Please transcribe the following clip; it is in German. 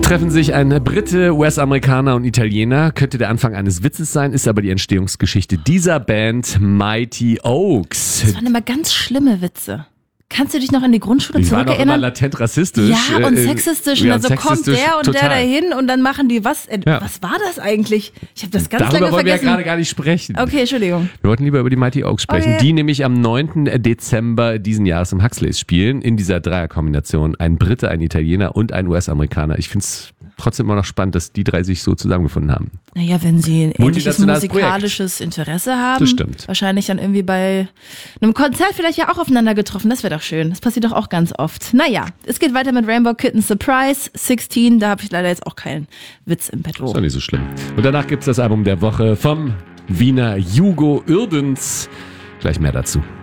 treffen sich ein Brite, US-Amerikaner und Italiener. Könnte der Anfang eines Witzes sein, ist aber die Entstehungsgeschichte dieser Band Mighty Oaks. Das waren immer ganz schlimme Witze. Kannst du dich noch an die Grundschule Die waren auch zurückerinnern? immer latent rassistisch. Ja, und sexistisch. Ja, und dann so kommt der und total. der dahin und dann machen die was? Ja. Was war das eigentlich? Ich habe das ganz Darüber lange wollen wir ja vergessen. gerade gar nicht sprechen. Okay, Entschuldigung. Wir wollten lieber über die Mighty Oaks sprechen, Okay. die nämlich am 9. Dezember diesen Jahres im Huxleys spielen, in dieser Dreierkombination. Ein Brite, ein Italiener und ein US-Amerikaner. Ich finde es trotzdem immer noch spannend, dass die drei sich so zusammengefunden haben. Naja, wenn sie ein ähnliches Multinationales musikalisches Interesse haben. Das stimmt. Wahrscheinlich dann irgendwie bei einem Konzert vielleicht ja auch aufeinander getroffen. Das wäre doch schön. Das passiert doch auch ganz oft. Naja, es geht weiter mit Rainbow Kitten Surprise 16. Da habe ich leider jetzt auch keinen Witz im Petto. Ist doch nicht so schlimm. Und danach gibt es das Album der Woche vom Wiener Hugo Uerdens. Gleich mehr dazu.